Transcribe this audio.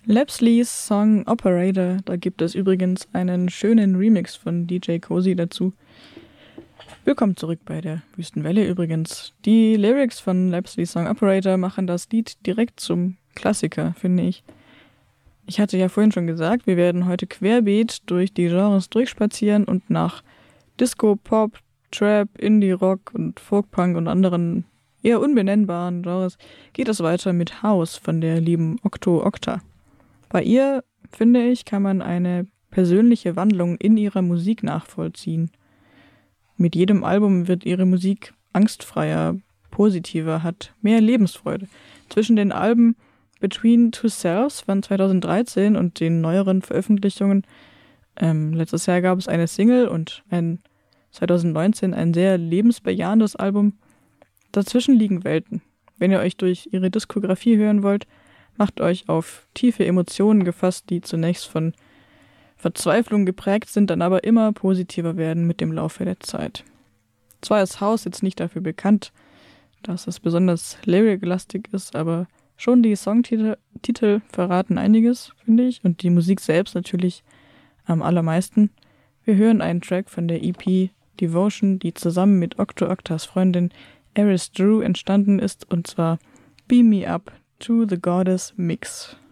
Lapsleys Song Operator, da gibt es übrigens einen schönen Remix von DJ Cozy dazu. Willkommen zurück bei der Wüstenwelle übrigens. Die Lyrics von Lapsleys Song Operator machen das Lied direkt zum Klassiker, finde ich. Ich hatte ja vorhin schon gesagt, wir werden heute querbeet durch die Genres durchspazieren und nach Disco, Pop, Trap, Indie-Rock und Folkpunk und anderen eher unbenennbaren Genres geht es weiter mit House von der lieben Octo Octa. Bei ihr, finde ich, kann man eine persönliche Wandlung in ihrer Musik nachvollziehen. Mit jedem Album wird ihre Musik angstfreier, positiver, hat mehr Lebensfreude. Zwischen den Alben Between Two Selves von 2013 und den neueren Veröffentlichungen, letztes Jahr gab es eine Single und 2019 ein sehr lebensbejahendes Album. Dazwischen liegen Welten. Wenn ihr euch durch ihre Diskografie hören wollt, macht euch auf tiefe Emotionen gefasst, die zunächst von Verzweiflung geprägt sind, dann aber immer positiver werden mit dem Laufe der Zeit. Zwar ist House jetzt nicht dafür bekannt, dass es besonders lyric-lastig ist, aber schon die Songtitel verraten einiges, finde ich, und die Musik selbst natürlich am allermeisten. Wir hören einen Track von der EP Devotion, die zusammen mit Octo Octas Freundin Eris Drew entstanden ist, und zwar Beam Me Up to the Goddess Mix.